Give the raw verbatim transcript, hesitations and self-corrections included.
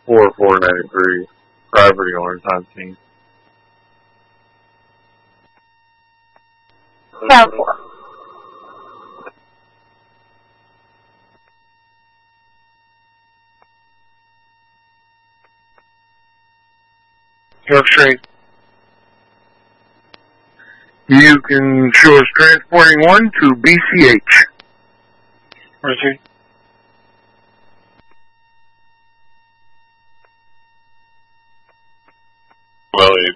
four four ninety-three. Property owners on scene. Tower four. York Street. You can show us transporting one to B C H. Richard. Well, eight